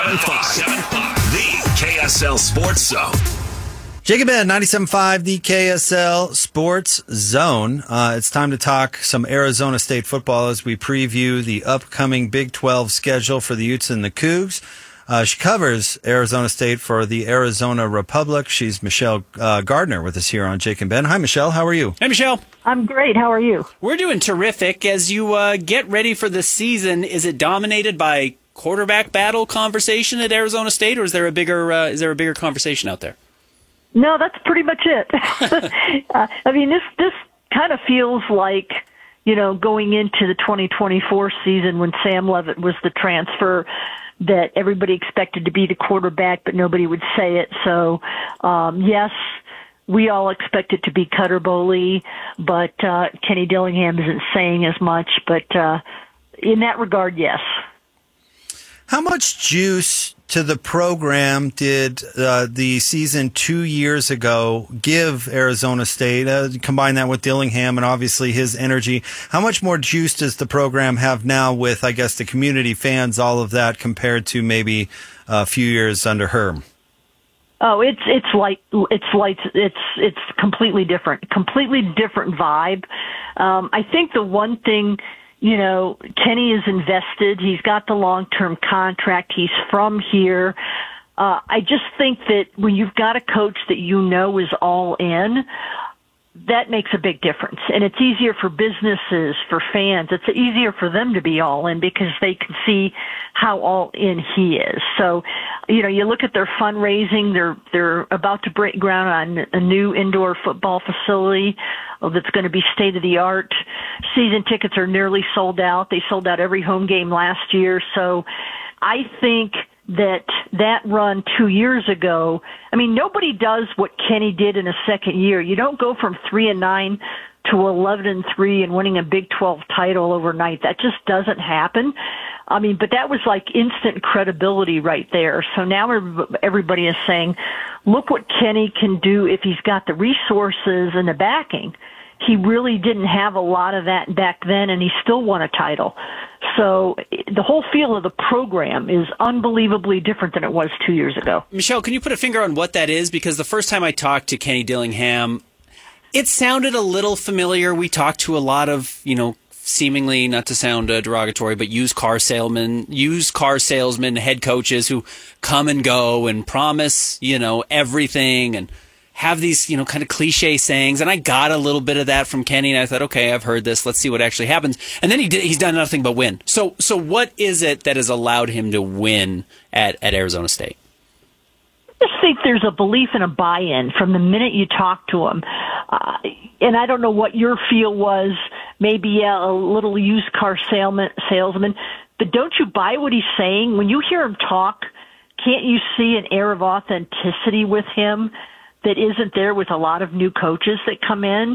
The KSL Sports Zone. Jacob Ben, 97.5, the KSL Sports Zone. It's time to talk some Arizona State football as we preview the upcoming Big 12 schedule for the Utes and the Cougs. She covers Arizona State for the Arizona Republic. She's Michelle Gardner with us here on Jake and Ben. Hi, Michelle. How are you? Hey, Michelle. I'm great. How are you? We're doing terrific. As you get ready for the season, is it dominated by quarterback battle conversation at Arizona State, or is there a bigger conversation out there? No, that's pretty much it. I mean, this kind of feels like, going into the 2024 season when Sam Leavitt was the transfer, that everybody expected to be the quarterback, but nobody would say it. So, yes, we all expect it to be Cutter Boley, but Kenny Dillingham isn't saying as much. But in that regard, yes. How much juice to the program did the season 2 years ago give Arizona State? Combine that with Dillingham and obviously his energy. How much more juice does the program have now with, I guess, the community fans, all of that, compared to maybe a few years under Herm? Oh, it's completely different vibe. I think the one thing, Kenny is invested. He's got the long-term contract. He's from here. I just think that when you've got a coach that is all in, that makes a big difference. And it's easier for businesses, for fans. It's easier for them to be all in because they can see how all in he is. So, you look at their fundraising. They're about to break ground on a new indoor football facility that's going to be state-of-the-art. Season tickets are nearly sold out. They sold out every home game last year. So I think that run 2 years ago, nobody does what Kenny did in a second year. You don't go from 3-9 to 11-3 and winning a Big 12 title overnight. That just doesn't happen. But that was like instant credibility right there. So now everybody is saying, look what Kenny can do if he's got the resources and the backing. He really didn't have a lot of that back then, and he still won a title. So the whole feel of the program is unbelievably different than it was 2 years ago. Michelle, can you put a finger on what that is? Because the first time I talked to Kenny Dillingham, it sounded a little familiar. We talked to a lot of, seemingly, not to sound derogatory, but used car salesmen, head coaches who come and go and promise, everything and have these, kind of cliche sayings. And I got a little bit of that from Kenny, and I thought, okay, I've heard this. Let's see what actually happens. And then he's done nothing but win. So what is it that has allowed him to win at Arizona State? I just think there's a belief and a buy-in from the minute you talk to him. And I don't know what your feel was, maybe a little used car salesman, but don't you buy what he's saying? When you hear him talk, can't you see an air of authenticity with him that isn't there with a lot of new coaches that come in?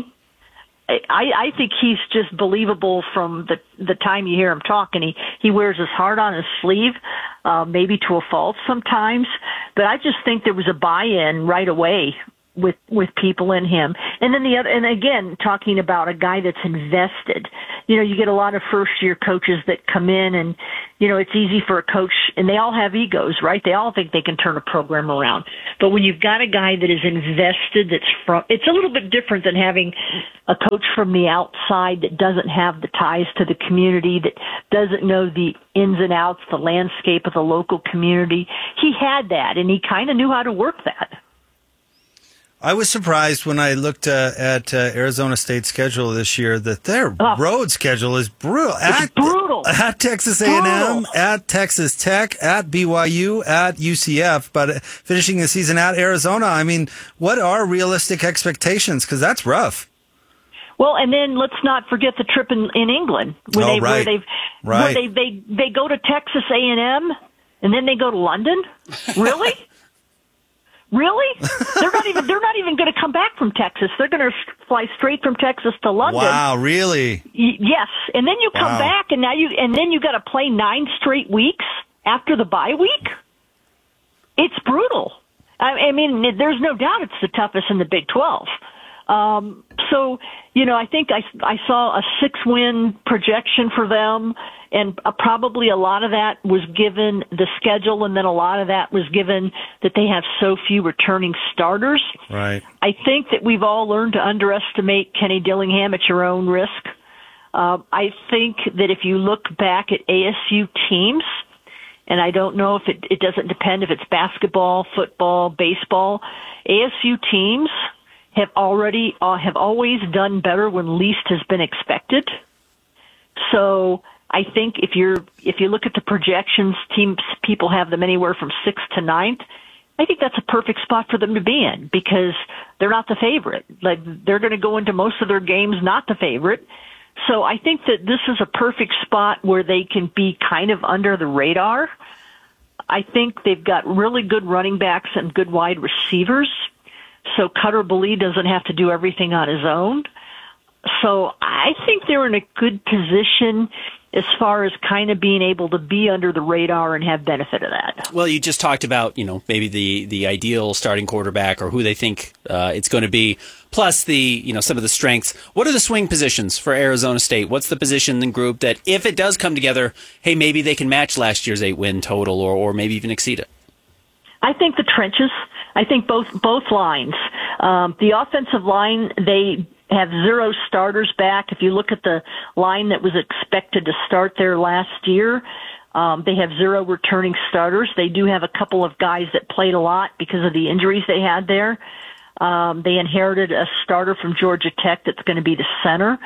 I think he's just believable from the time you hear him talk, and he wears his heart on his sleeve, maybe to a fault sometimes. But I just think there was a buy-in right away with people in him. And then and again, talking about a guy that's invested. You get a lot of first-year coaches that come in, and it's easy for a coach, and they all have egos, right? They all think they can turn a program around. But when you've got a guy that is invested, it's a little bit different than having a coach from the outside that doesn't have the ties to the community, that doesn't know the ins and outs, the landscape of the local community. He had that, and he kind of knew how to work that. I was surprised when I looked at Arizona State's schedule this year that their road schedule is brutal. It's brutal. At Texas A&M, at Texas Tech, at BYU, at UCF, but finishing the season at Arizona. What are realistic expectations? Because that's rough. Well, and then let's not forget the trip in England where they go to Texas A&M and then they go to London. Really? Really? They're not even going to come back from Texas. They're going to fly straight from Texas to London. Wow, really? Yes. And then you come back, and then you got to play 9 straight weeks after the bye week. It's brutal. There's no doubt it's the toughest in the Big 12. So, I think I saw a 6-win projection for them, and probably a lot of that was given the schedule, and then a lot of that was given that they have so few returning starters. Right. I think that we've all learned to underestimate Kenny Dillingham at your own risk. I think that if you look back at ASU teams, and I don't know if it doesn't depend if it's basketball, football, baseball, ASU teams have always done better when least has been expected. So I think if you look at the projections, people have them anywhere from 6th to 9th. I think that's a perfect spot for them to be in because they're not the favorite. Like they're going to go into most of their games not the favorite. So I think that this is a perfect spot where they can be kind of under the radar. I think they've got really good running backs and good wide receivers. So Cutter Beli doesn't have to do everything on his own. So I think they're in a good position as far as kind of being able to be under the radar and have benefit of that. Well, you just talked about, maybe the ideal starting quarterback or who they think it's going to be, plus the, some of the strengths. What are the swing positions for Arizona State? What's the position and group that if it does come together, hey, maybe they can match last year's 8-win total or maybe even exceed it? I think the trenches. I think both lines. The offensive line, they have 0 starters back. If you look at the line that was expected to start there last year, they have 0 returning starters. They do have a couple of guys that played a lot because of the injuries they had there. They inherited a starter from Georgia Tech that's going to be the center.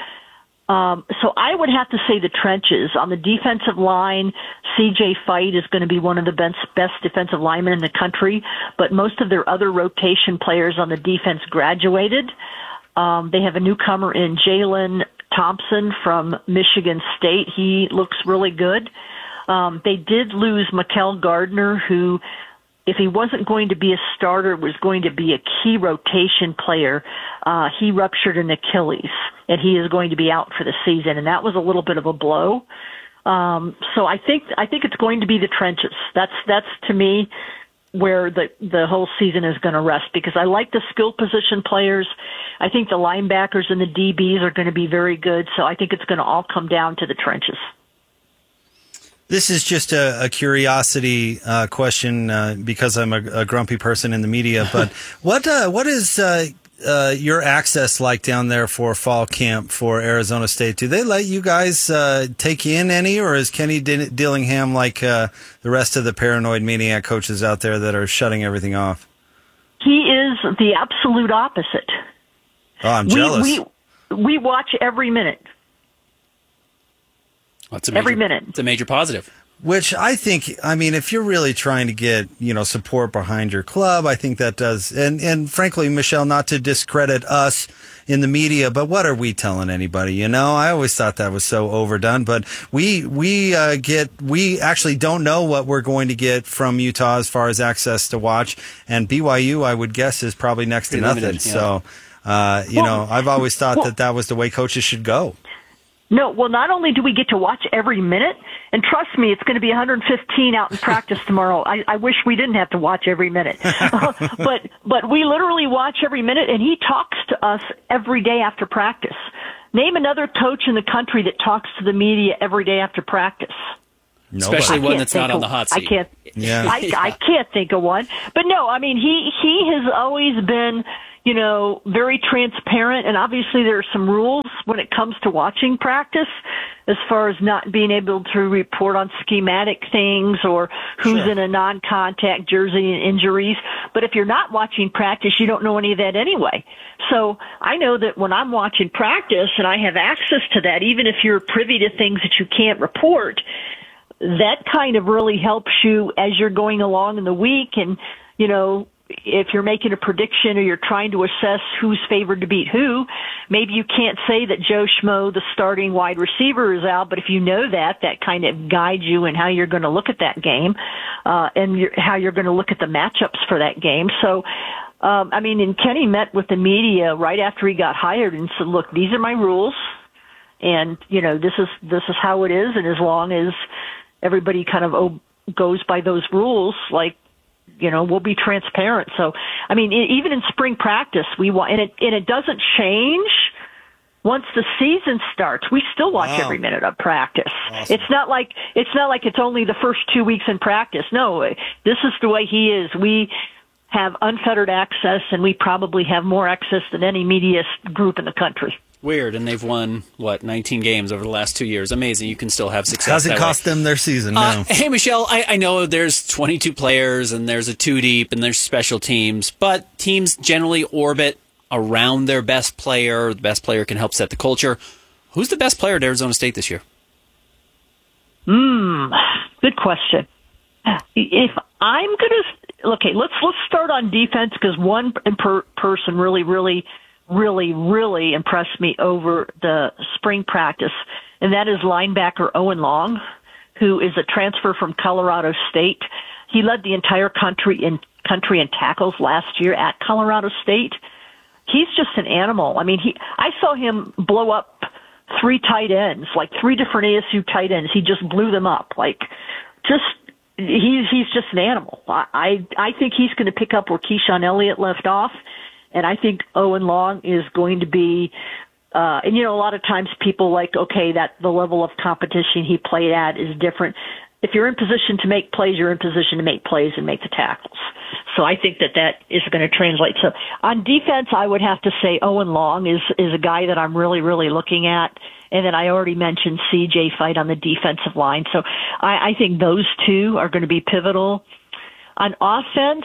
So I would have to say the trenches. On the defensive line, C.J. Fight is going to be one of the best defensive linemen in the country, but most of their other rotation players on the defense graduated. They have a newcomer in Jalen Thompson from Michigan State. He looks really good. They did lose Mikel Gardner, who, if he wasn't going to be a starter, was going to be a key rotation player. He ruptured an Achilles, and he is going to be out for the season, and that was a little bit of a blow. So I think it's going to be the trenches. That's to me where the whole season is going to rest, because I like the skill position players. I think the linebackers and the DBs are going to be very good, so I think it's going to all come down to the trenches. This is just a curiosity question because I'm a grumpy person in the media. But what is your access like down there for fall camp for Arizona State? Do they let you guys take in any, or is Kenny Dillingham like the rest of the paranoid maniac coaches out there that are shutting everything off? He is the absolute opposite. Oh, I'm jealous. We watch every minute. Every minute. It's a major positive. Which I think, if you're really trying to get, support behind your club, I think that does. And frankly, Michelle, not to discredit us in the media, but what are we telling anybody? I always thought that was so overdone, but we actually don't know what we're going to get from Utah as far as access to watch. And BYU, I would guess, is probably next to nothing. Limited, yeah. So, I've always thought that was the way coaches should go. No, well, not only do we get to watch every minute, and trust me, it's going to be 115 out in practice tomorrow. I wish we didn't have to watch every minute. But we literally watch every minute, and he talks to us every day after practice. Name another coach in the country that talks to the media every day after practice. Nobody. Especially one that's not on the hot seat. I can't think of one. But no, he has always been, very transparent, and obviously there are some rules when it comes to watching practice as far as not being able to report on schematic things or who's in a non-contact jersey and injuries. But if you're not watching practice, you don't know any of that anyway. So I know that when I'm watching practice and I have access to that, even if you're privy to things that you can't report, that kind of really helps you as you're going along in the week. And, if you're making a prediction or you're trying to assess who's favored to beat who, maybe you can't say that Joe Schmo, the starting wide receiver, is out, but if you know that kind of guides you in how you're going to look at that game and how you're going to look at the matchups for that game. So, and Kenny met with the media right after he got hired and said, look, these are my rules, and, this is how it is, and as long as everybody kind of goes by those rules, like, we'll be transparent. So, I mean, even in spring practice, we want, and it doesn't change once the season starts. We still watch every minute of practice. Awesome. It's not like it's only the first 2 weeks in practice. No, this is the way he is. We have unfettered access, and we probably have more access than any media group in the country. Weird, and they've won, 19 games over the last 2 years. Amazing. You can still have success. Doesn't cost them their season, no. Hey, Michelle, I know there's 22 players, and there's a two deep, and there's special teams, but teams generally orbit around their best player. The best player can help set the culture. Who's the best player at Arizona State this year? Good question. If I'm going to, okay, let's start on defense, because one person really impressed me over the spring practice, and that is linebacker Owen Long, who is a transfer from Colorado State. He led the entire country in tackles last year at Colorado State. He's just an animal. I mean, I saw him blow up 3 tight ends, like 3 different ASU tight ends. He just blew them up. He's just an animal. I think he's going to pick up where Keyshawn Elliott left off. And I think Owen Long is going to be, and a lot of times people that the level of competition he played at is different. If you're in position to make plays, you're in position to make plays and make the tackles. So I think that is going to translate. So on defense, I would have to say Owen Long is a guy that I'm really looking at. And then I already mentioned CJ Fight on the defensive line. So I think those two are going to be pivotal. On offense,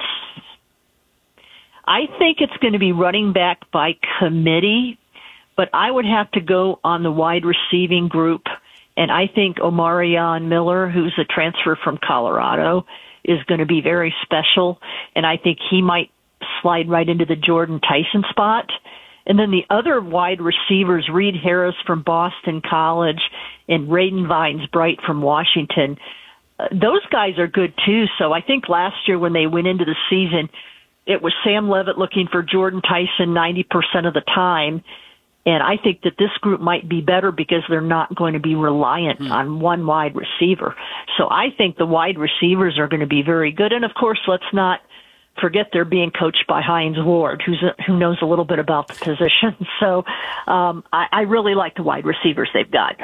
I think it's going to be running back by committee, but I would have to go on the wide receiving group. And I think Omarion Miller, who's a transfer from Colorado, is going to be very special. And I think he might slide right into the Jordan Tyson spot. And then the other wide receivers, Reed Harris from Boston College and Raiden Vines-Bright from Washington, those guys are good too. So I think last year when they went into the season, it was Sam Levitt looking for Jordan Tyson 90% of the time. And I think that this group might be better because they're not going to be reliant on one wide receiver. So I think the wide receivers are going to be very good. And of course, let's not forget they're being coached by Hines Ward, who knows a little bit about the position. So I really like the wide receivers they've got.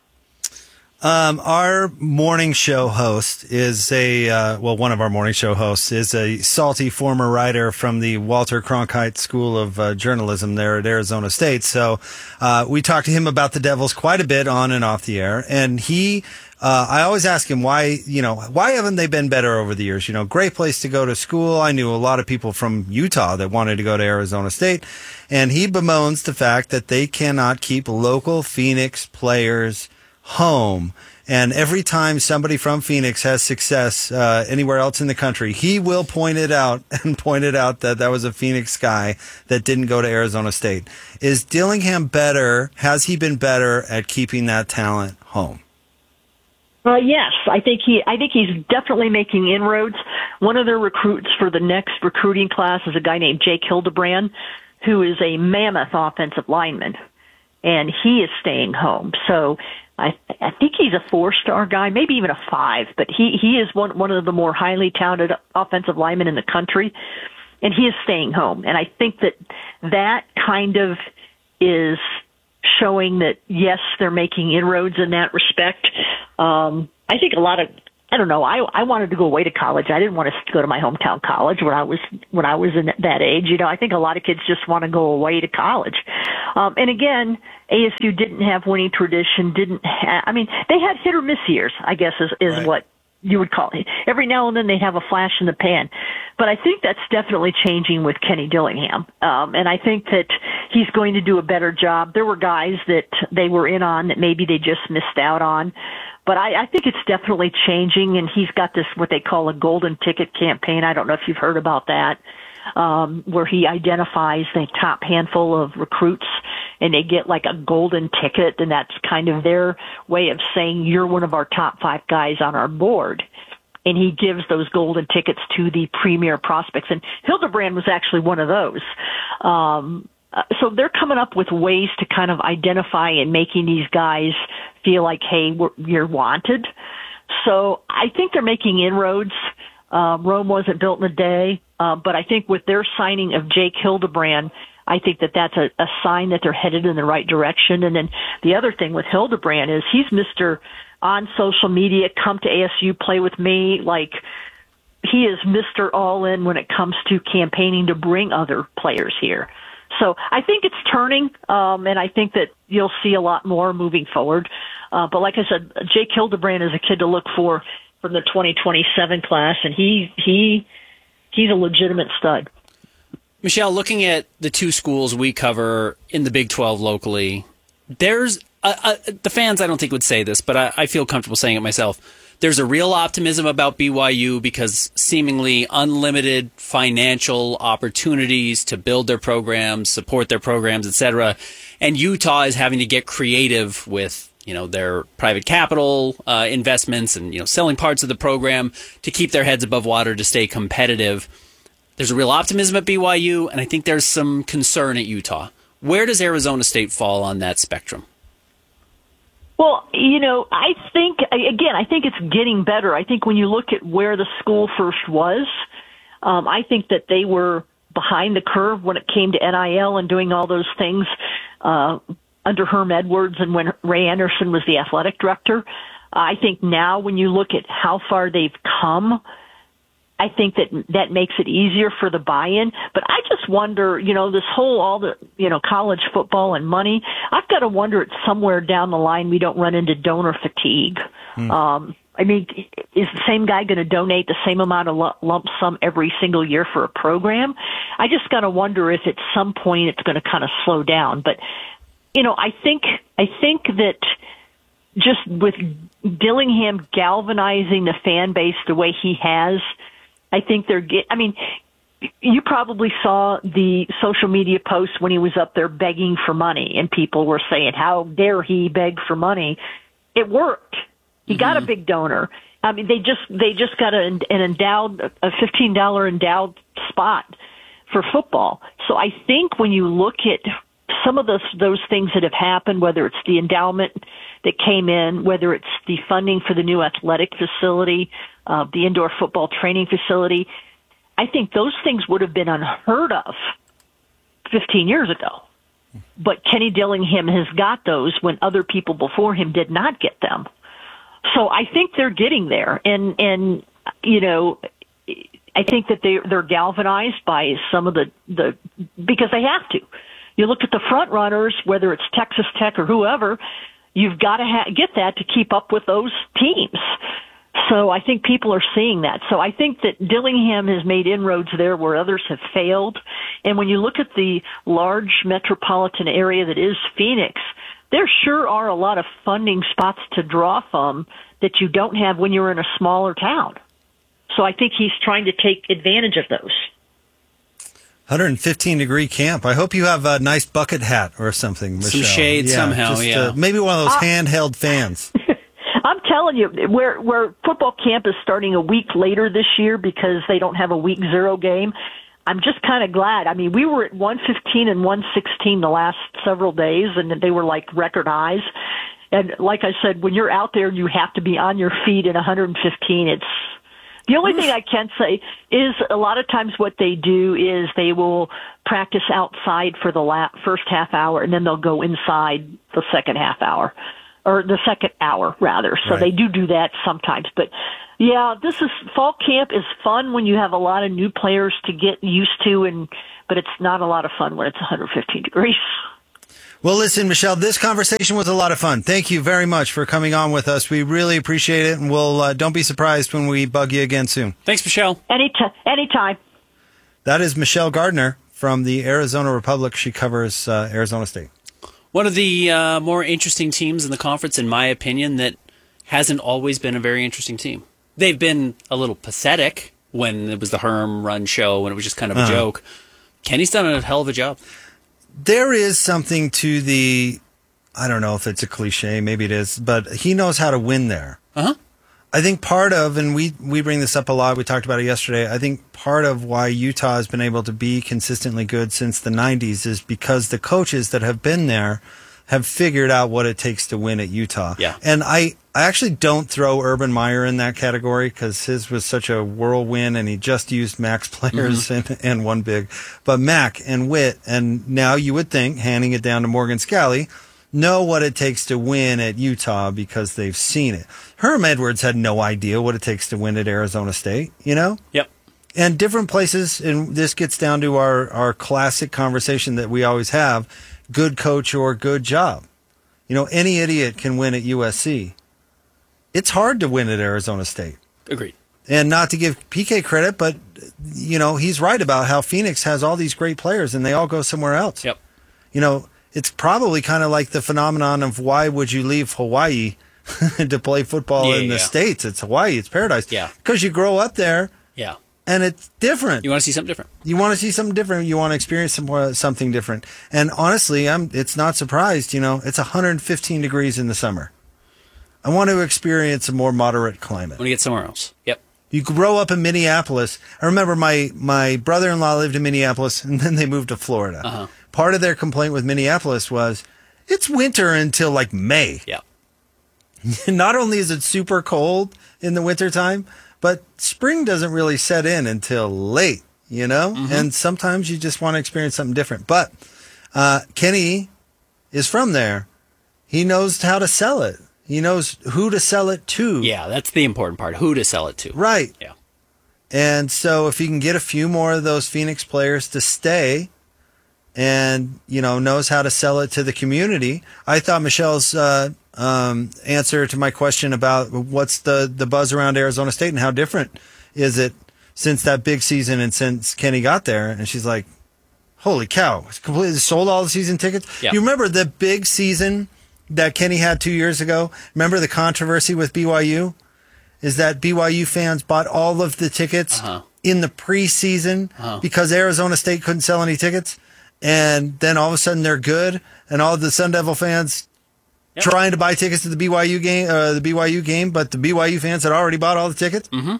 Our morning show host is one of our morning show hosts is a salty former writer from the Walter Cronkite School of Journalism there at Arizona State. So, we talked to him about the Devils quite a bit on and off the air. And I always ask him why haven't they been better over the years? Great place to go to school. I knew a lot of people from Utah that wanted to go to Arizona State. And he bemoans the fact that they cannot keep local Phoenix players home. And every time somebody from Phoenix has success anywhere else in the country, he will point it out that was a Phoenix guy that didn't go to Arizona State. Is Dillingham better? Has he been better at keeping that talent home? Yes, I think he's definitely making inroads. One of their recruits for the next recruiting class is a guy named Jake Hildebrand, who is a mammoth offensive lineman, and he is staying home. So I think he's a 4-star guy, maybe even a 5, but he is one of the more highly talented offensive linemen in the country, and he is staying home. And I think that kind of is showing that, yes, they're making inroads in that respect. I think I wanted to go away to college. I didn't want to go to my hometown college when I was in that age. I think a lot of kids just want to go away to college. And again, ASU didn't have winning tradition, they had hit or miss years, I guess is right. What you would call it. Every now and then they have a flash in the pan. But I think that's definitely changing with Kenny Dillingham. And I think that he's going to do a better job. There were guys that they were in on that maybe they just missed out on. But I think it's definitely changing, and he's got this, what they call a golden ticket campaign. I don't know if you've heard about that, where he identifies the top handful of recruits, and they get like a golden ticket, and that's kind of their way of saying you're one of our top 5 guys on our board. And he gives those golden tickets to the premier prospects. And Hildebrand was actually one of those. So they're coming up with ways to kind of identify and making these guys feel like, hey, you're wanted. So I think they're making inroads. Rome wasn't built in a day, but I think with their signing of Jake Hildebrand, I think that that's a sign that they're headed in the right direction. And then the other thing with Hildebrand is he's Mr. on social media, come to ASU, play with me. Like, he is Mr. All In when it comes to campaigning to bring other players here. So I think it's turning, and I think that you'll see a lot more moving forward. But like I said, Jake Hildebrand is a kid to look for from the 2027 class, and he's a legitimate stud. Michelle, looking at the two schools we cover in the Big 12 locally, there's the fans I don't think would say this, but I feel comfortable saying it myself. There's a real optimism about BYU because seemingly unlimited financial opportunities to build their programs, support their programs, etc. And Utah is having to get creative with, their private capital investments and, selling parts of the program to keep their heads above water to stay competitive. There's a real optimism at BYU, and I think there's some concern at Utah. Where does Arizona State fall on that spectrum? Well, I think it's getting better. I think when you look at where the school first was, I think that they were behind the curve when it came to NIL and doing all those things under Herm Edwards and when Ray Anderson was the athletic director. I think now when you look at how far they've come, I think that makes it easier for the buy-in. But I just wonder, this whole, all the, college football and money, I've got to wonder if somewhere down the line we don't run into donor fatigue. Is the same guy going to donate the same amount of lump sum every single year for a program? I just got to wonder if at some point it's going to kind of slow down. But, I think that just with Dillingham galvanizing the fan base the way he has, I think you probably saw the social media posts when he was up there begging for money, and people were saying, how dare he beg for money? It worked. He got a big donor. They just got a $15 endowed spot for football. So I think when you look at some of those things that have happened, whether it's the endowment that came in, whether it's the funding for the new athletic facility, the indoor football training facility, I think those things would have been unheard of 15 years ago. But Kenny Dillingham has got those when other people before him did not get them. So I think they're getting there. And I think that they're galvanized by some of the because they have to. You look at the front runners, whether it's Texas Tech or whoever, you've got to get that to keep up with those teams. So I think people are seeing that. So I think that Dillingham has made inroads there where others have failed. And when you look at the large metropolitan area that is Phoenix, there sure are a lot of funding spots to draw from that you don't have when you're in a smaller town. So I think he's trying to take advantage of those. 115-degree camp. I hope you have a nice bucket hat or something, Michelle. Some shade somehow, maybe one of those handheld fans. I'm telling you, where football camp is starting a week later this year because they don't have a week 0 game, I'm just kind of glad. I mean, we were at 115 and 116 the last several days, and they were like record highs. And like I said, when you're out there, you have to be on your feet at 115. It's the only thing I can say is a lot of times what they do is they will practice outside for the first half hour, and then they'll go inside the second half hour, or the second hour, rather. So They do that sometimes. But, yeah, fall camp is fun when you have a lot of new players to get used to, but it's not a lot of fun when it's 115 degrees. Well, listen, Michelle, this conversation was a lot of fun. Thank you very much for coming on with us. We really appreciate it, and we'll don't be surprised when we bug you again soon. Thanks, Michelle. Anytime. That is Michelle Gardner from the Arizona Republic. She covers Arizona State. One of the more interesting teams in the conference, in my opinion, that hasn't always been a very interesting team. They've been a little pathetic when it was the Herm run show, when it was just kind of a joke. Kenny's done a hell of a job. There is something to I don't know if it's a cliche, maybe it is, but he knows how to win there. Uh-huh. I think part of, and we bring this up a lot, we talked about it yesterday, I think part of why Utah has been able to be consistently good since the 90s is because the coaches that have been there have figured out what it takes to win at Utah. Yeah. And I actually don't throw Urban Meyer in that category because his was such a whirlwind and he just used max players and won big. But Mac and Witt, and now you would think, handing it down to Morgan Scalley, know what it takes to win at Utah because they've seen it. Herm Edwards had no idea what it takes to win at Arizona State, you know? Yep. And different places, and this gets down to our classic conversation that we always have, good coach or good job. You know, any idiot can win at USC. It's hard to win at Arizona State. Agreed. And not to give PK credit, but, you know, he's right about how Phoenix has all these great players and they all go somewhere else. Yep. You know, it's probably kind of like the phenomenon of why would you leave Hawaii to play football in the States? It's Hawaii. It's paradise. Yeah. Because you grow up there. Yeah. And it's different. You want to see something different. You want to see something different. You want to experience something different. And honestly, it's not surprised. You know, it's 115 degrees in the summer. I want to experience a more moderate climate. I want to get somewhere else. Yep. You grow up in Minneapolis. I remember my brother-in-law lived in Minneapolis, and then they moved to Florida. Uh-huh. Part of their complaint with Minneapolis was it's winter until like May. Yeah. Not only is it super cold in the wintertime, but spring doesn't really set in until late, you know? Mm-hmm. And sometimes you just want to experience something different. But Kenny is from there. He knows how to sell it. He knows who to sell it to. Yeah, that's the important part. Who to sell it to. Right. Yeah. And so if you can get a few more of those Phoenix players to stay and, you know, knows how to sell it to the community. I thought Michelle's answer to my question about what's the buzz around Arizona State and how different is it since that big season and since Kenny got there. And she's like, holy cow, it's completely sold all the season tickets. Yeah. You remember the big season that Kenny had 2 years ago? Remember the controversy with BYU? Is that BYU fans bought all of the tickets in the preseason because Arizona State couldn't sell any tickets. And then all of a sudden they're good. And all of the Sun Devil fans trying to buy tickets to the BYU game, but the BYU fans had already bought all the tickets. Mm-hmm.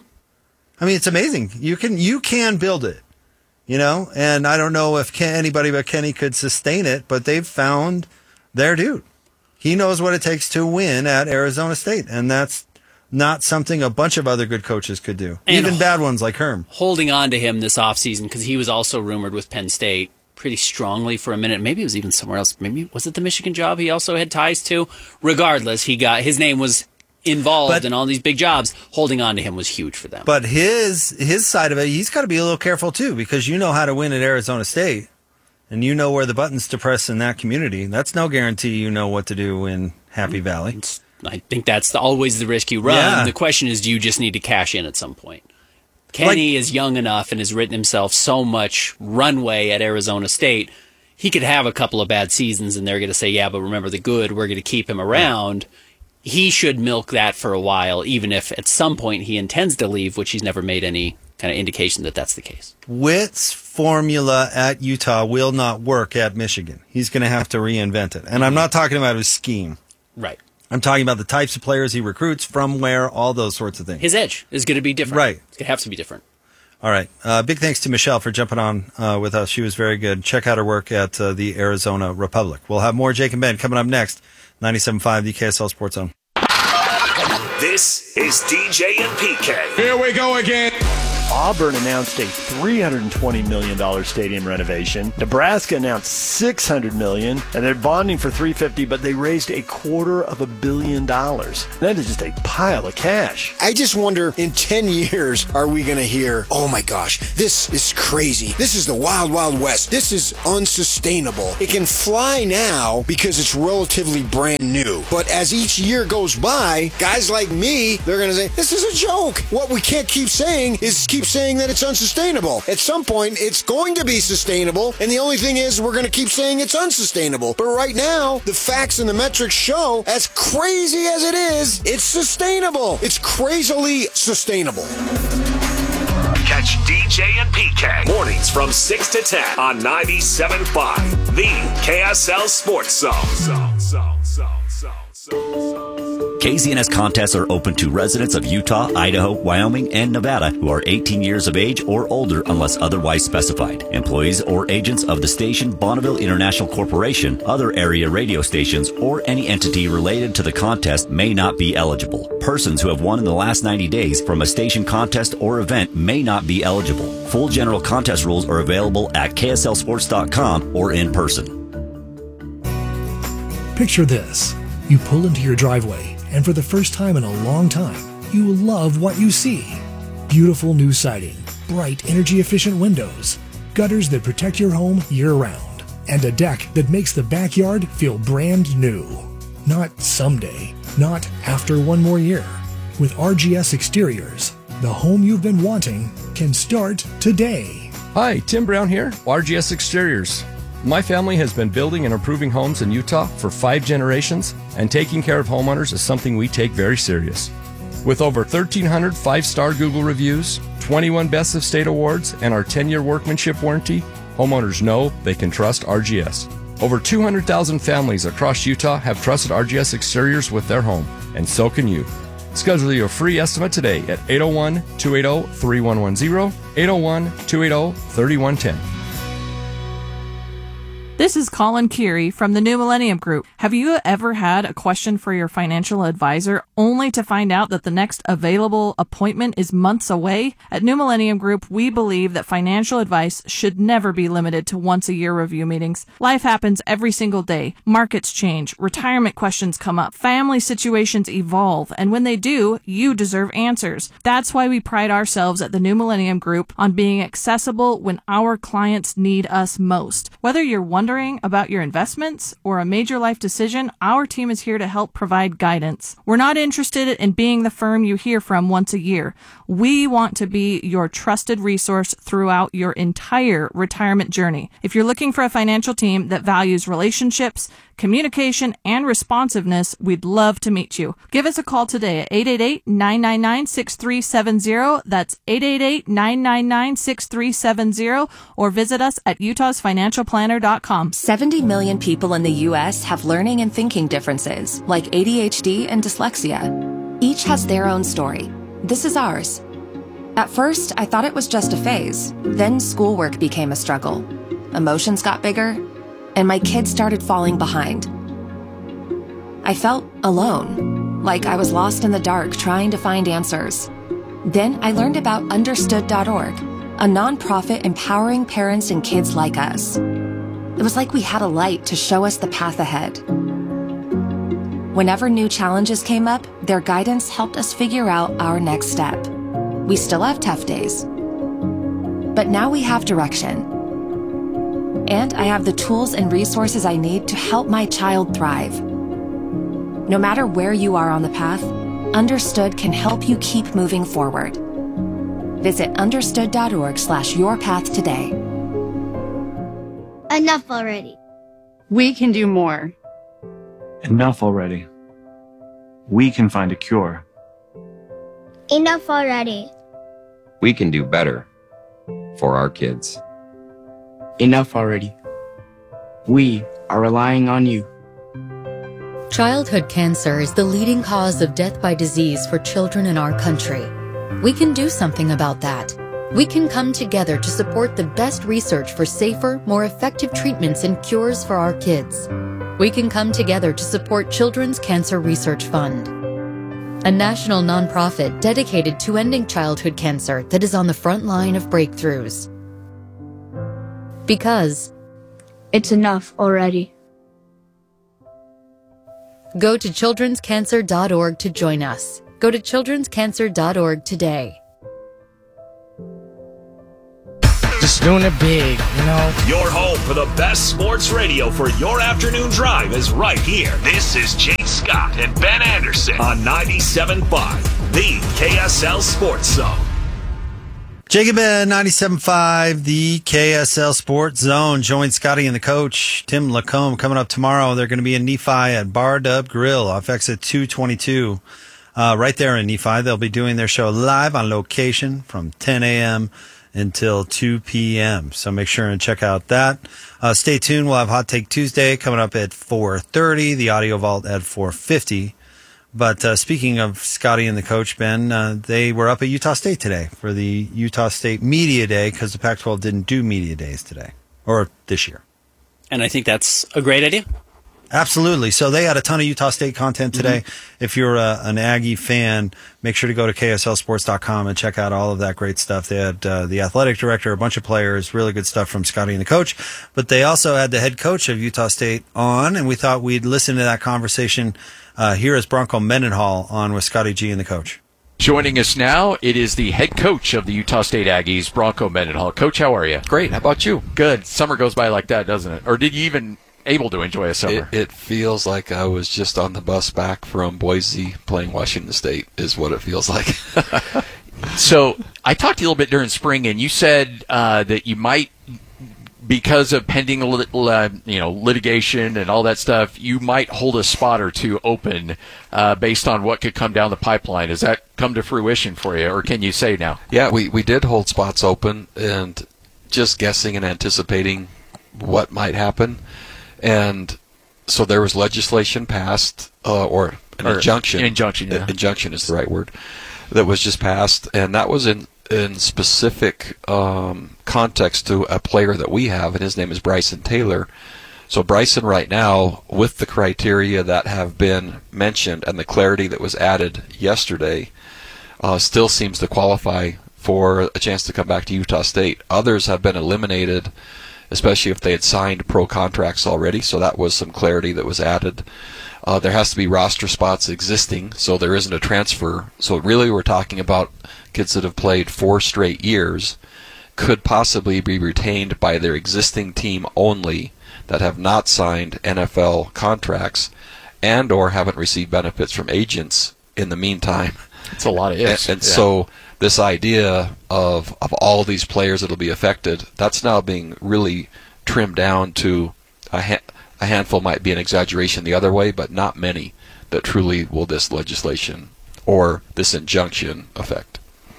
I mean, it's amazing. You can build it, you know. And I don't know if anybody but Kenny could sustain it, but they've found their dude. He knows what it takes to win at Arizona State, and that's not something a bunch of other good coaches could do, and even bad ones like Herm. Holding on to him this offseason because he was also rumored with Penn State pretty strongly for a minute. Maybe it was even somewhere else. Maybe was it the Michigan job he also had ties to? Regardless, his name was involved in all these big jobs. Holding on to him was huge for them. But his side of it, he's got to be a little careful too, because you know how to win at Arizona State, and you know where the buttons to press in that community. That's no guarantee you know what to do in Happy Valley. I think that's always the risk you run. Yeah. The question is, do you just need to cash in at some point? Kenny is young enough and has written himself so much runway at Arizona State. He could have a couple of bad seasons, and they're going to say, yeah, but remember the good. We're going to keep him around. He should milk that for a while, even if at some point he intends to leave, which he's never made any kind of indication that that's the case. Witt's formula at Utah will not work at Michigan. He's going to have to reinvent it. And I'm not talking about his scheme. Right. I'm talking about the types of players he recruits, from where, all those sorts of things. His edge is going to be different. Right. It's going to have to be different. All right. Big thanks to Michelle for jumping on with us. She was very good. Check out her work at the Arizona Republic. We'll have more Jake and Ben coming up next. 97.5, the KSL Sports Zone. This is DJ and PK. Here we go again. Auburn announced a $320 million stadium renovation. Nebraska announced $600 million, and they're bonding for $350, but they raised $250 million. That is just a pile of cash. I just wonder, in 10 years, are we going to hear, oh my gosh, this is crazy. This is the wild, wild west. This is unsustainable. It can fly now because it's relatively brand new. But as each year goes by, guys like me, they're going to say, this is a joke. What we can't keep saying is keep saying that it's unsustainable. At some point, it's going to be sustainable, and the only thing is we're going to keep saying it's unsustainable. But right now, the facts and the metrics show, as crazy as it is, it's sustainable. It's crazily sustainable. Catch DJ and PK mornings from 6 to 10 on 97.5, the KSL Sports Zone. KZNS contests are open to residents of Utah, Idaho, Wyoming, and Nevada who are 18 years of age or older unless otherwise specified. Employees or agents of the station Bonneville International Corporation, other area radio stations, or any entity related to the contest may not be eligible. Persons who have won in the last 90 days from a station contest or event may not be eligible. Full general contest rules are available at KSLSports.com or in person. Picture this. You pull into your driveway, and for the first time in a long time, you love what you see. Beautiful new siding, bright energy-efficient windows, gutters that protect your home year-round, and a deck that makes the backyard feel brand new. Not someday, not after one more year. With RGS Exteriors, the home you've been wanting can start today. Hi, Tim Brown here, RGS Exteriors. My family has been building and improving homes in Utah for 5 generations, and taking care of homeowners is something we take very serious. With over 1,300 5-star Google reviews, 21 Best of State awards, and our 10-year workmanship warranty, homeowners know they can trust RGS. Over 200,000 families across Utah have trusted RGS Exteriors with their home, and so can you. Schedule your free estimate today at 801-280-3110, 801-280-3110. This is Colin Keary from the New Millennium Group. Have you ever had a question for your financial advisor only to find out that the next available appointment is months away? At New Millennium Group, we believe that financial advice should never be limited to once-a-year review meetings. Life happens every single day. Markets change, retirement questions come up, family situations evolve, and when they do, you deserve answers. That's why we pride ourselves at the New Millennium Group on being accessible when our clients need us most. Whether you're wondering about your investments or a major life decision, our team is here to help provide guidance. We're not interested in being the firm you hear from once a year. We want to be your trusted resource throughout your entire retirement journey. If you're looking for a financial team that values relationships, communication, and responsiveness, we'd love to meet you. Give us a call today at 888-999-6370. That's 888-999-6370, or visit us at utahsfinancialplanner.com. 70 million people in the U.S. have learning and thinking differences, like ADHD and dyslexia. Each has their own story. This is ours. At first, I thought it was just a phase. Then schoolwork became a struggle. Emotions got bigger, and my kids started falling behind. I felt alone, like I was lost in the dark trying to find answers. Then I learned about Understood.org, a nonprofit empowering parents and kids like us. It was like we had a light to show us the path ahead. Whenever new challenges came up, their guidance helped us figure out our next step. We still have tough days, but now we have direction. And I have the tools and resources I need to help my child thrive. No matter where you are on the path, Understood can help you keep moving forward. Visit understood.org/yourpath today. Enough already. We can do more. Enough already. We can find a cure. Enough already. We can do better for our kids. Enough already. We are relying on you. Childhood cancer is the leading cause of death by disease for children in our country. We can do something about that. We can come together to support the best research for safer, more effective treatments and cures for our kids. We can come together to support Children's Cancer Research Fund, a national nonprofit dedicated to ending childhood cancer that is on the front line of breakthroughs. Because it's enough already. Go to childrenscancer.org to join us. Go to childrenscancer.org today. Just doing it big, you know? Your home for the best sports radio for your afternoon drive is right here. This is Jake Scott and Ben Anderson on 97.5, the KSL Sports Zone. Jacob Ben, 97.5, the KSL Sports Zone. Join Scotty and the coach, Tim Lacombe, coming up tomorrow. They're going to be in Nephi at Bar Dub Grill off exit 222. Right there in Nephi. They'll be doing their show live on location from 10 a.m. until 2 p.m. So make sure and check out that. Stay tuned. We'll have Hot Take Tuesday coming up at 4:30. The Audio Vault at 4:50 But speaking of Scotty and the coach, Ben, they were up at Utah State today for the Utah State Media Day because the Pac-12 didn't do Media Days today or this year. And I think that's a great idea. Absolutely. So they had a ton of Utah State content today. Mm-hmm. If you're an Aggie fan, make sure to go to KSLSports.com and check out all of that great stuff. They had the athletic director, a bunch of players, really good stuff from Scotty and the coach. But they also had the head coach of Utah State on, and we thought we'd listen to that conversation. Here is Bronco Mendenhall on with Scotty G and the coach. Joining us now, it is the head coach of the Utah State Aggies, Bronco Mendenhall. Coach, how are you? Great. How about you? Good. Summer goes by like that, doesn't it? Or did you even able to enjoy a summer? It feels like I was just on the bus back from Boise playing Washington State is what it feels like. So I talked to you a little bit during spring, and you said that you might, because of pending litigation and all that stuff, you might hold a spot or two open based on what could come down the pipeline. Has that come to fruition for you, or can you say now? Yeah, we did hold spots open, and just guessing and anticipating what might happen. And so there was legislation passed, or an injunction. Injunction, yeah. Injunction is the right word, that was just passed, and that was in specific context to a player that we have, and his name is Bryson Taylor. So Bryson right now, with the criteria that have been mentioned and the clarity that was added yesterday, still seems to qualify for a chance to come back to Utah State. Others have been eliminated, especially if they had signed pro contracts already, so that was some clarity that was added. There has to be roster spots existing, so there isn't a transfer. So really we're talking about kids that have played 4 straight years could possibly be retained by their existing team only that have not signed NFL contracts and or haven't received benefits from agents in the meantime. It's a lot of ifs. And so this idea of all these players that will be affected, that's now being really trimmed down to a handful. Might be an exaggeration the other way, but not many that truly will this legislation or this injunction affect.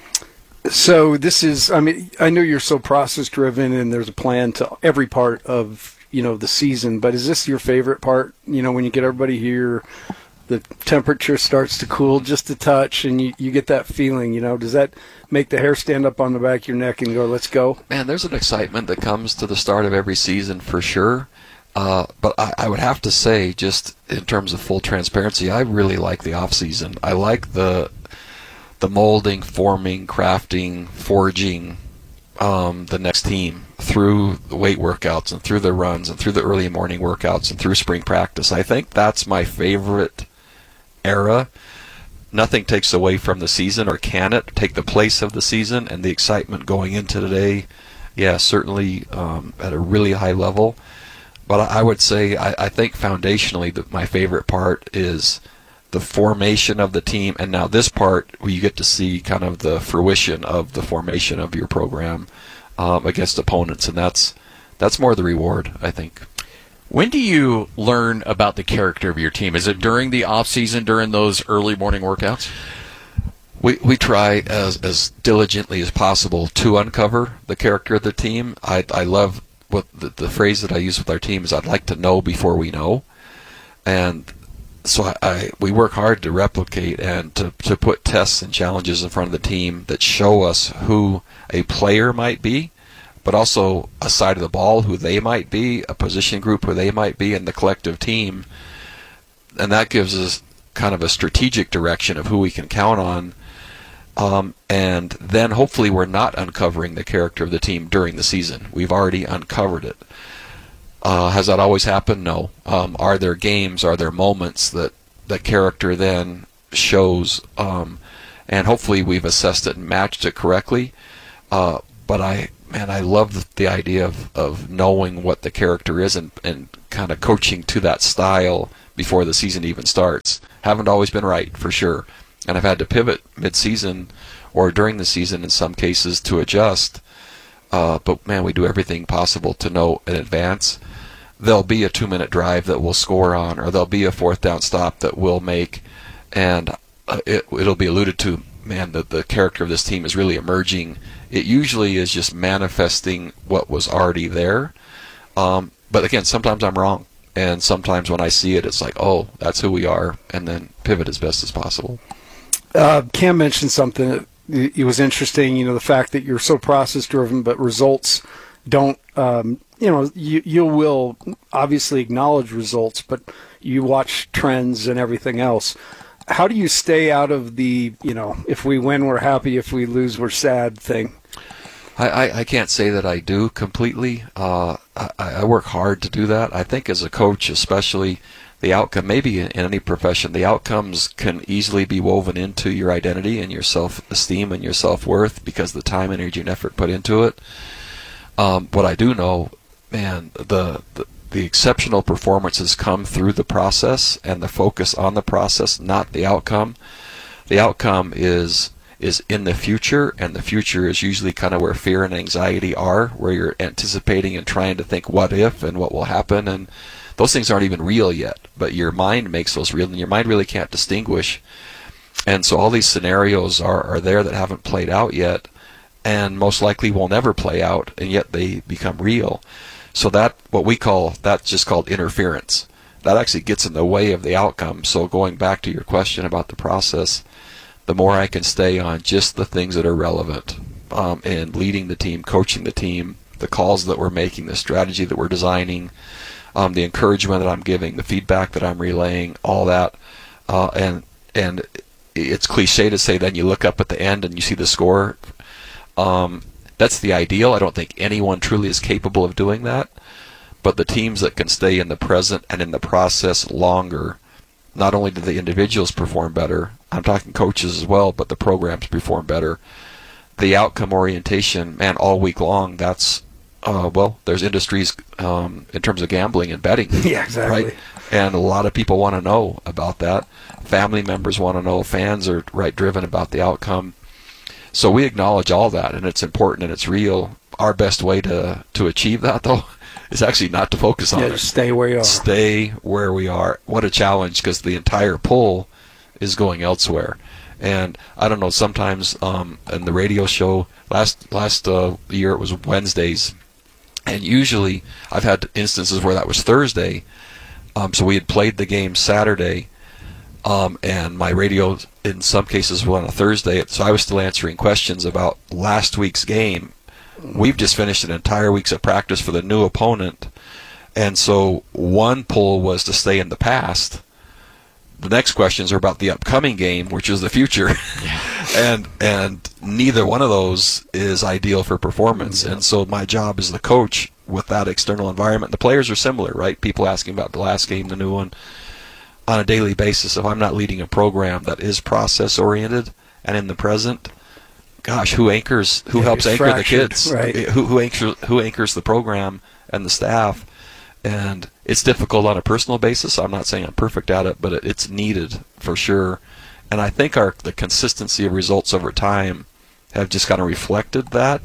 So this is, I mean, I know you're so process driven and there's a plan to every part of, the season, but is this your favorite part? When you get everybody here, the temperature starts to cool just a touch and you get that feeling, does that make the hair stand up on the back of your neck and go, let's go? Man, there's an excitement that comes to the start of every season for sure. But I would have to say, just in terms of full transparency, I really like the off season. I like the molding, forming, crafting, forging the next team through the weight workouts and through the runs and through the early morning workouts and through spring practice. I think that's my favorite era. Nothing takes away from the season, or can it take the place of the season, and the excitement going into today, yeah, certainly at a really high level. But I would say I think foundationally that my favorite part is the formation of the team, and now this part where you get to see kind of the fruition of the formation of your program against opponents, and that's more the reward, I think. When do you learn about the character of your team? Is it during the off season, during those early morning workouts? We try as diligently as possible to uncover the character of the team. I love what the phrase that I use with our team is, I'd like to know before we know. And so we work hard to replicate and to put tests and challenges in front of the team that show us who a player might be, but also a side of the ball who they might be, a position group who they might be, and the collective team. And that gives us kind of a strategic direction of who we can count on. And then hopefully we're not uncovering the character of the team during the season. We've already uncovered it. Has that always happened? No. Are there games, are there moments that the character then shows, and hopefully we've assessed it and matched it correctly. But I love the idea of knowing what the character is and kind of coaching to that style before the season even starts. Haven't always been right, for sure. And I've had to pivot mid-season or during the season in some cases to adjust. But, man, we do everything possible to know in advance. There'll be a 2-minute drive that we'll score on, or there'll be a 4th down stop that we'll make. And it'll be alluded to, man, the character of this team is really emerging. It usually is just manifesting what was already there. But, again, sometimes I'm wrong. And sometimes when I see it, it's like, oh, that's who we are, and then pivot as best as possible. Cam mentioned something. It was interesting, the fact that you're so process-driven, but results don't, you will obviously acknowledge results, but you watch trends and everything else. How do you stay out of the, if we win, we're happy, if we lose, we're sad thing? I can't say that I do completely. I work hard to do that. I think as a coach, especially, the outcome, maybe in any profession, the outcomes can easily be woven into your identity and your self-esteem and your self-worth because of the time, energy, and effort put into it. What I do know, man, the exceptional performances come through the process and the focus on the process, not the outcome. The outcome is in the future, and the future is usually kind of where fear and anxiety are, where you're anticipating and trying to think what if and what will happen, and those things aren't even real yet, but your mind makes those real, and your mind really can't distinguish. And so all these scenarios are there that haven't played out yet, and most likely will never play out, and yet they become real. So that's just called interference. That actually gets in the way of the outcome. So going back to your question about the process, the more I can stay on just the things that are relevant, and leading the team, coaching the team, the calls that we're making, the strategy that we're designing, the encouragement that I'm giving, the feedback that I'm relaying, all that, and it's cliche to say then you look up at the end and you see the score. That's the ideal. I don't think anyone truly is capable of doing that, but the teams that can stay in the present and in the process longer, not only do the individuals perform better, I'm talking coaches as well, but the programs perform better. The outcome orientation, man, all week long, that's there's industries in terms of gambling and betting. Yeah, exactly. Right? And a lot of people want to know about that. Family members want to know. Fans are driven about the outcome. So we acknowledge all that, and it's important and it's real. Our best way to achieve that, though, is actually not to focus on it. Just stay where you are. Stay where we are. What a challenge, because the entire pull is going elsewhere. And I don't know, sometimes in the radio show, last year it was Wednesdays, and usually I've had instances where that was Thursday. So we had played the game Saturday, and my radio in some cases was on a Thursday, so I was still answering questions about last week's game. We've just finished an entire week's of practice for the new opponent, and so one pull was to stay in the past. The next questions are about the upcoming game, which is the future. and neither one of those is ideal for performance. And so my job as the coach with that external environment, the players are similar, right? People asking about the last game, the new one, on a daily basis. If I'm not leading a program that is process oriented and in the present, gosh, who helps anchor the kids? Right. Who anchors the program and the staff? And it's difficult on a personal basis. I'm not saying I'm perfect at it, but it's needed for sure. And I think the consistency of results over time have just kind of reflected that.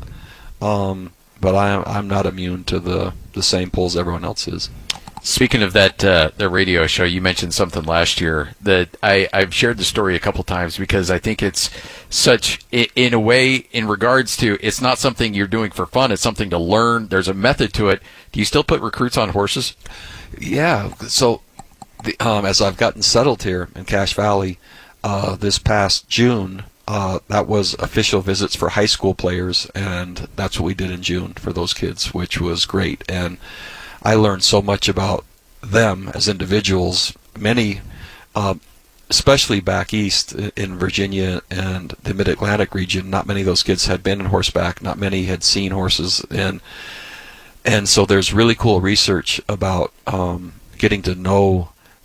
But I'm not immune to the same pulls everyone else is. Speaking of that, the radio show, you mentioned something last year that I've shared the story a couple times because I think it's such, in a way, in regards to, it's not something you're doing for fun, it's something to learn. There's a method to it. Do you still put recruits on horses? Yeah. So as I've gotten settled here in Cache Valley, this past June, that was official visits for high school players, and that's what we did in June for those kids, which was great. And I learned so much about them as individuals. Many, especially back east in Virginia and the Mid-Atlantic region, not many of those kids had been on horseback. Not many had seen horses. And so there's really cool research about getting to know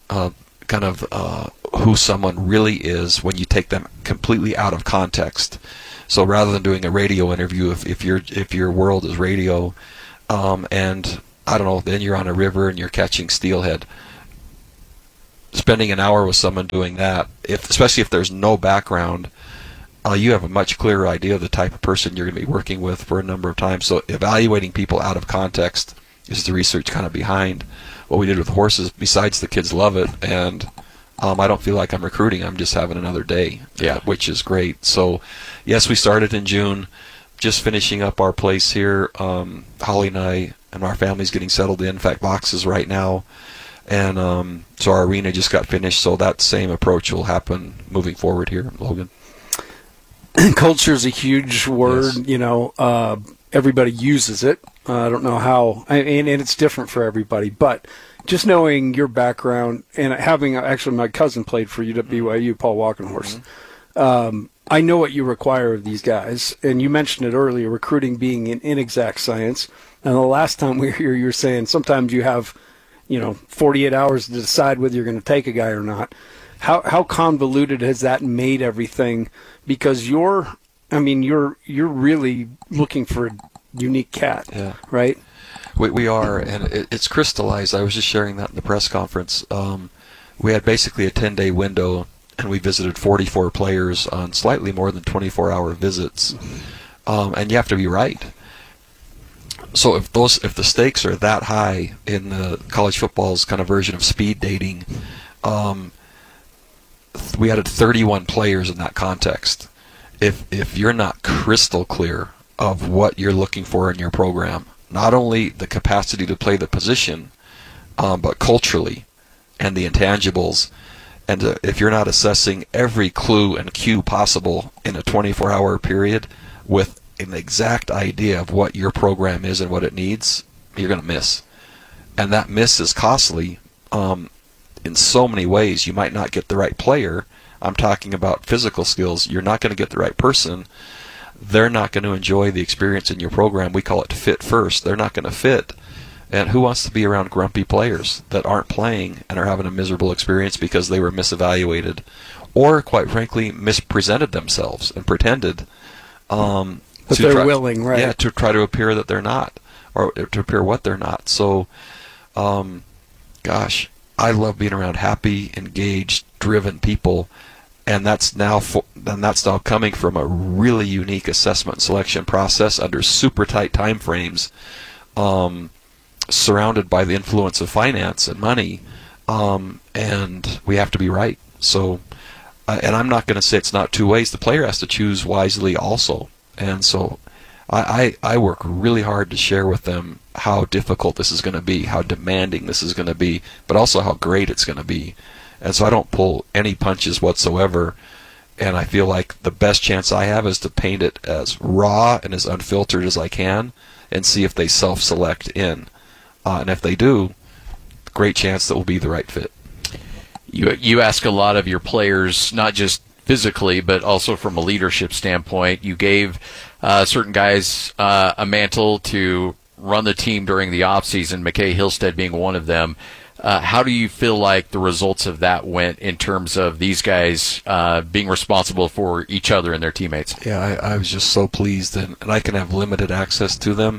who someone really is when you take them completely out of context. So rather than doing a radio interview, if your world is radio, and I don't know, then you're on a river and you're catching steelhead. Spending an hour with someone doing that, especially if there's no background, you have a much clearer idea of the type of person you're going to be working with for a number of times. So evaluating people out of context is the research kind of behind what we did with horses. Besides, the kids love it, and I don't feel like I'm recruiting. I'm just having another day, which is great. So, yes, we started in June, just finishing up our place here. Holly and I and our family's getting settled in. In fact, boxes right now. And so our arena just got finished, so that same approach will happen moving forward here, Logan. Culture is a huge word. Yes. Everybody uses it. I don't know how, and it's different for everybody. But just knowing your background and having actually my cousin played for UWIU, Paul Walkenhorst. I know what you require of these guys, and you mentioned it earlier, recruiting being an inexact science. And the last time we were here, you were saying sometimes you have, 48 hours to decide whether you're going to take a guy or not. How convoluted has that made everything? Because you're really looking for a unique cat, right? We are, and it's crystallized. I was just sharing that in the press conference. We had basically a 10-day window, and we visited 44 players on slightly more than 24-hour visits. And you have to be right. So if the stakes are that high in the college football's kind of version of speed dating, we had 31 players in that context. If you're not crystal clear of what you're looking for in your program, not only the capacity to play the position, but culturally and the intangibles, and if you're not assessing every clue and cue possible in a 24-hour period with an exact idea of what your program is and what it needs, you're going to miss. And that miss is costly in so many ways. You might not get the right player. I'm talking about physical skills. You're not going to get the right person. They're not going to enjoy the experience in your program. We call it fit first. They're not going to fit. And who wants to be around grumpy players that aren't playing and are having a miserable experience because they were misevaluated or, quite frankly, mispresented themselves and pretended that they're willing, right? Yeah, to try to appear that they're not, or to appear what they're not. So, gosh, I love being around happy, engaged, driven people, and that's now coming from a really unique assessment and selection process under super tight time frames, surrounded by the influence of finance and money, and we have to be right. So, and I'm not going to say it's not two ways. The player has to choose wisely also. And so I work really hard to share with them how difficult this is going to be, how demanding this is going to be, but also how great it's going to be. And so I don't pull any punches whatsoever. And I feel like the best chance I have is to paint it as raw and as unfiltered as I can and see if they self-select in. And if they do, great chance that will be the right fit. You ask a lot of your players, not just physically, but also from a leadership standpoint. You gave certain guys a mantle to run the team during the offseason, McKay Hillstead being one of them. How do you feel like the results of that went in terms of these guys being responsible for each other and their teammates? Yeah, I was just so pleased, and I can have limited access to them.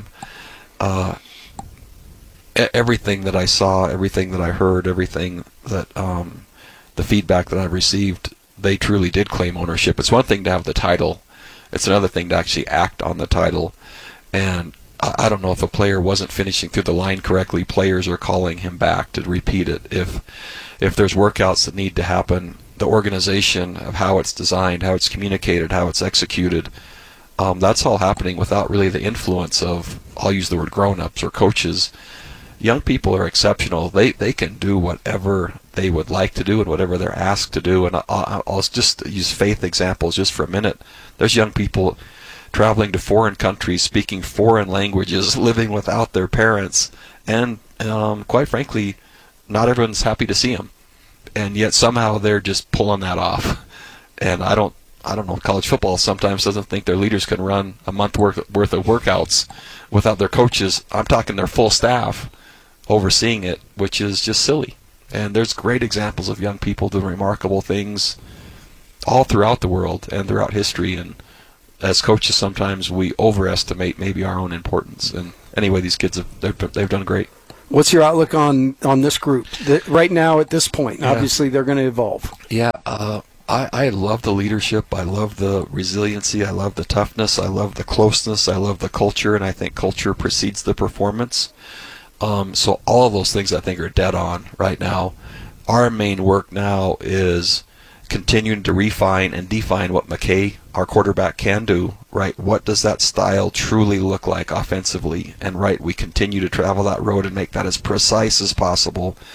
Everything that I saw, everything that I heard, everything that the feedback that I received, they truly did claim ownership. It's one thing to have the title. It's another thing to actually act on the title. And I don't know if a player wasn't finishing through the line correctly, players are calling him back to repeat it. If there's workouts that need to happen, the organization of how it's designed, how it's communicated, how it's executed, that's all happening without really the influence of, I'll use the word grown-ups or coaches. Young people are exceptional. They can do whatever they would like to do and whatever they're asked to do. And I'll just use faith examples just for a minute. There's young people traveling to foreign countries, speaking foreign languages, living without their parents, and quite frankly, not everyone's happy to see them. And yet somehow they're just pulling that off. And I don't know, college football sometimes doesn't think their leaders can run a month worth of workouts without their coaches. I'm talking their full staff overseeing it, which is just silly. And there's great examples of young people doing remarkable things all throughout the world and throughout history. And as coaches, sometimes we overestimate maybe our own importance. And anyway, these kids they've done great. What's your outlook on this group right now at this point? Yeah. Obviously, they're going to evolve. Yeah, I love the leadership. I love the resiliency. I love the toughness. I love the closeness. I love the culture, and I think culture precedes the performance. So all of those things I think are dead on right now. Our main work now is continuing to refine and define what McKay, our quarterback, can do, right? What does that style truly look like offensively? And right, we continue to travel that road and make that as precise as possible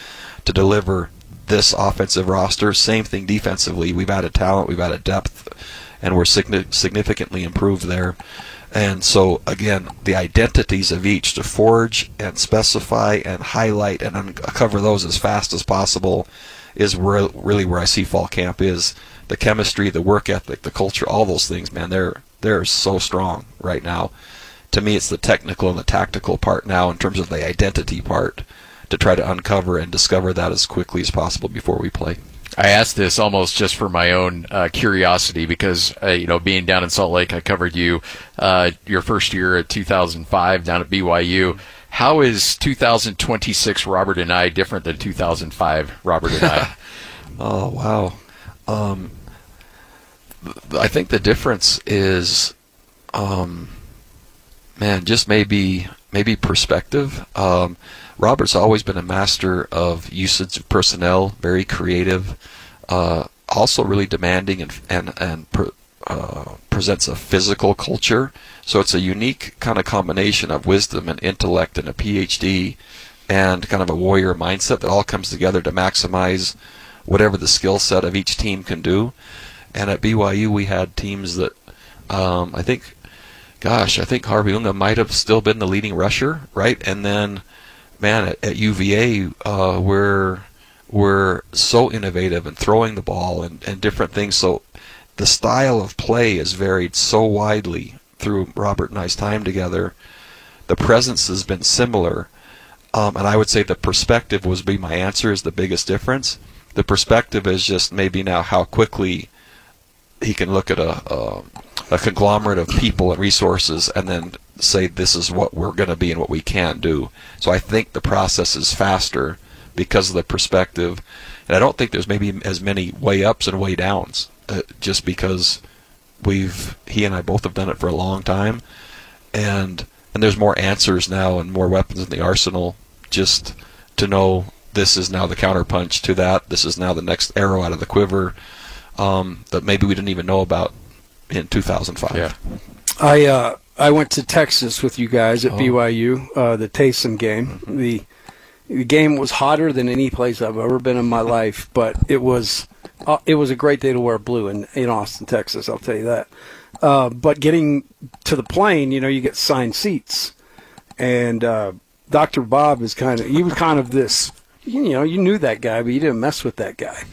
to deliver this offensive roster. Same thing defensively. We've added talent, we've added depth, and we're significantly improved there. And so, again, the identities of each, to forge and specify and highlight and uncover those as fast as possible, is really where I see fall camp is. The chemistry, the work ethic, the culture, all those things, man, they're so strong right now. To me, it's the technical and the tactical part now in terms of the identity part, to try to uncover and discover that as quickly as possible before we play. I asked this almost just for my own curiosity because, being down in Salt Lake, I covered you your first year at 2005 down at BYU. How is 2026 Robert and I different than 2005 Robert and I? Oh, wow. I think the difference is, just maybe perspective. Robert's always been a master of usage of personnel, very creative, also really demanding and presents a physical culture. So it's a unique kind of combination of wisdom and intellect and a PhD and kind of a warrior mindset that all comes together to maximize whatever the skill set of each team can do. And at BYU we had teams that I think Harvey Unga might have still been the leading rusher, right? And then, man, at UVA, we're so innovative in throwing the ball and different things. So the style of play is varied so widely through Robert and I's time together. The presence has been similar, and I would say the perspective would be my answer is the biggest difference. The perspective is just maybe now how quickly he can look at a conglomerate of people and resources and then say this is what we're going to be and what we can do. So I think the process is faster because of the perspective, and I don't think there's maybe as many way ups and way downs, just because he and I both have done it for a long time, and there's more answers now and more weapons in the arsenal just to know this is now the counterpunch to that, this is now the next arrow out of the quiver that maybe we didn't even know about in 2005. Yeah. I went to Texas with you guys at BYU, the Taysom game. Mm-hmm. The game was hotter than any place I've ever been in my life, but it was a great day to wear blue in Austin, Texas, I'll tell you that. But getting to the plane, you get assigned seats. And Dr. Bob was kind of this, you knew that guy, but you didn't mess with that guy.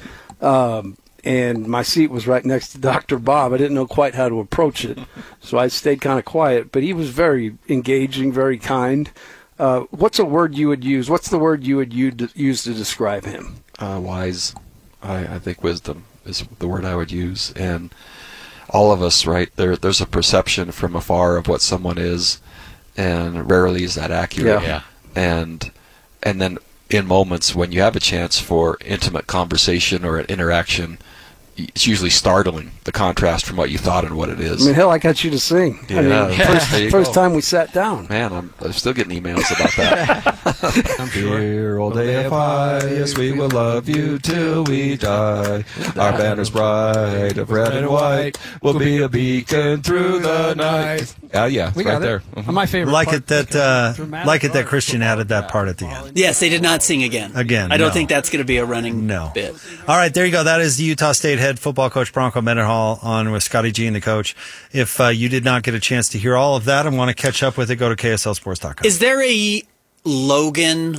And my seat was right next to Dr. Bob. I didn't know quite how to approach it, so I stayed kind of quiet. But he was very engaging, very kind. What's a word you would use? What's the word you would use to describe him? Wise. I think wisdom is the word I would use. And all of us, right, there's a perception from afar of what someone is, and rarely is that accurate. Yeah. And then in moments when you have a chance for intimate conversation or an interaction, it's usually startling, the contrast from what you thought and what it is. I mean, hell, I got you to sing. Yeah. First time we sat down. Man, I'm still getting emails about that. I'm sure. Dear old AFI, yes, we will love you till we die. Our banner's bright of red and white will be a beacon through the night. Yeah, we right got there. Mm-hmm. My favorite like part. it that Christian added that part at the end. Yes, they did not sing again. I don't think that's going to be a running bit. All right, there you go. That is the Utah State head football coach Bronco Mendenhall on with Scotty G and the coach. If you did not get a chance to hear all of that and want to catch up with it, go to KSLSports.com. Is there a Logan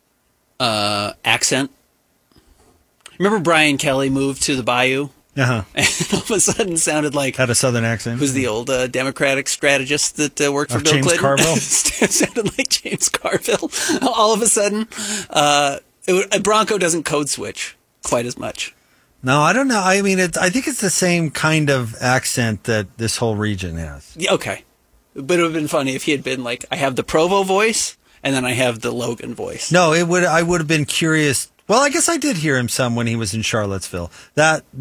accent? Remember Brian Kelly moved to the Bayou? Uh-huh. And all of a sudden sounded like... Had a southern accent. Who's the old Democratic strategist that worked for Bill James Clinton? Carville? Sounded like James Carville. All of a sudden, Bronco doesn't code switch quite as much. No, I don't know. I mean, I think it's the same kind of accent that this whole region has. Yeah, okay. But it would have been funny if he had been like, I have the Provo voice, and then I have the Logan voice. No, I would have been curious. Well, I guess I did hear him some when he was in Charlottesville. That